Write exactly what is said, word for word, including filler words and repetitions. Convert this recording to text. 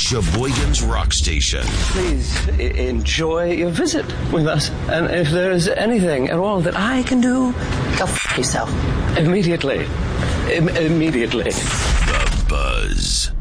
Sheboygan's Rock Station. Please I- enjoy your visit with us. And if there's anything at all that I can do, go f*** yourself. Immediately. Im- immediately. The Buzz.